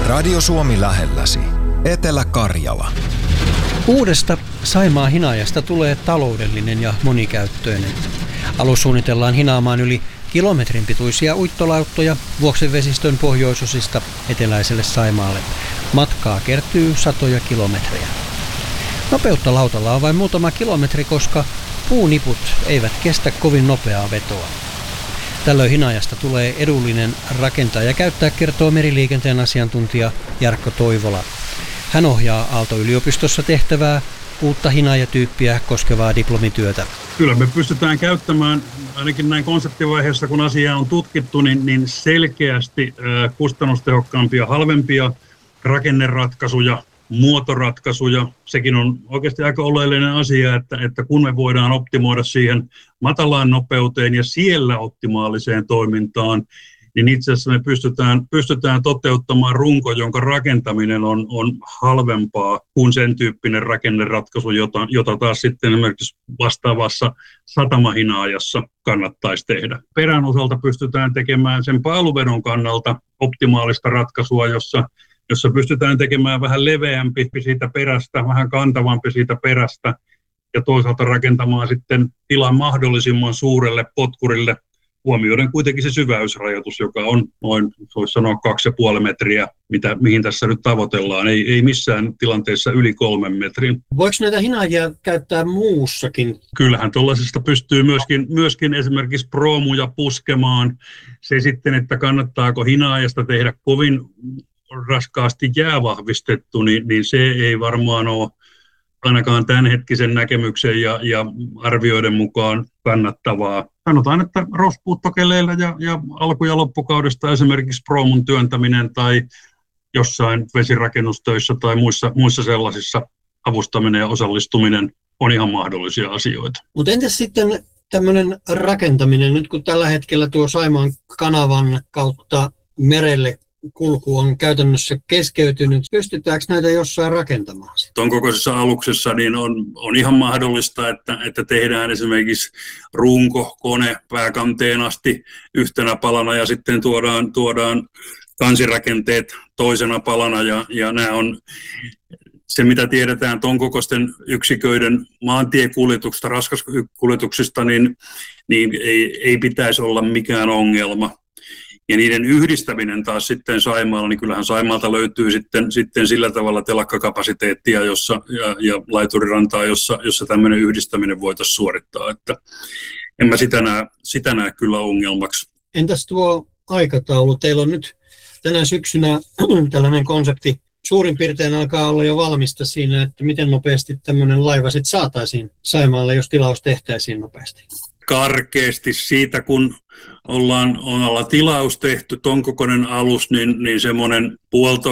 Radio Suomi lähelläsi. Etelä-Karjala. Uudesta Saimaan hinaajasta tulee taloudellinen ja monikäyttöinen. Alus suunnitellaan hinaamaan yli kilometrin pituisia uittolauttoja Vuoksen vesistön pohjoisosista eteläiselle Saimaalle. Matkaa kertyy satoja kilometrejä. Nopeutta lautalla on vain muutama kilometri, koska puuniput eivät kestä kovin nopeaa vetoa. Tällöin hinaajasta tulee edullinen rakentaa ja käyttää, kertoo meriliikenteen asiantuntija Jarkko Toivola. Hän ohjaa Aalto-yliopistossa tehtävää uutta hinaajatyyppiä koskevaa diplomityötä. Kyllä me pystytään käyttämään, ainakin näin konseptivaiheessa kun asiaa on tutkittu, niin selkeästi kustannustehokkaampia, halvempia rakenneratkaisuja, muotoratkaisuja. Sekin on oikeasti aika oleellinen asia, että kun me voidaan optimoida siihen matalaan nopeuteen ja siellä optimaaliseen toimintaan, niin itse asiassa me pystytään toteuttamaan runko, jonka rakentaminen on halvempaa kuin sen tyyppinen rakenneratkaisu, jota taas sitten esimerkiksi vastaavassa satamahinaajassa kannattaisi tehdä. Perän osalta pystytään tekemään sen paaluvedon kannalta optimaalista ratkaisua, jossa pystytään tekemään vähän leveämpi siitä perästä, vähän kantavampi siitä perästä ja toisaalta rakentamaan sitten tilan mahdollisimman suurelle potkurille, huomioiden kuitenkin se syväysrajoitus, joka on noin, voisi sanoa 2,5 metriä, mihin tässä nyt tavoitellaan. Ei missään tilanteessa yli 3 metrin. Voiko näitä hinaajia käyttää muussakin? Kyllähän tuollaisesta pystyy myöskin esimerkiksi proomuja puskemaan. Se sitten, että kannattaako hinaajasta tehdä kovin raskaasti jäävahvistettu, niin se ei varmaan ole ainakaan tämänhetkisen näkemyksen ja arvioiden mukaan kannattavaa. Sanotaan, että rospuuttokeleillä ja alku- ja loppukaudesta esimerkiksi proomun työntäminen tai jossain vesirakennustöissä tai muissa sellaisissa avustaminen ja osallistuminen on ihan mahdollisia asioita. Mutta entäs sitten tämmöinen rakentaminen, nyt kun tällä hetkellä tuo Saimaan kanavan kautta merelle kulku on käytännössä keskeytynyt. Pystytäänkö näitä jossain rakentamaan? Tuon kokoisessa aluksessa niin on ihan mahdollista, että tehdään esimerkiksi runko, kone pääkanteen asti yhtenä palana ja sitten tuodaan kansirakenteet toisena palana ja nämä on se, mitä tiedetään tuon kokoisten yksiköiden maantiekuljetuksista, raskaskuljetuksista, niin ei pitäisi olla mikään ongelma. Ja niiden yhdistäminen taas sitten Saimaalla, niin kyllähän Saimaalta löytyy sitten sillä tavalla telakkakapasiteettia ja laiturirantaa, jossa tämmöinen yhdistäminen voitaisiin suorittaa. Että en mä sitä näe kyllä ongelmaksi. Entäs tuo aikataulu? Teillä on nyt tänä syksynä tällainen konsepti. Suurin piirtein alkaa olla jo valmista siinä, että miten nopeasti tämmöinen laiva sitten saataisiin Saimaalle, jos tilaus tehtäisiin nopeasti. Karkeasti siitä, kun ollaan tilaus tehty ton kokoinen alus, niin semmoinen 1,5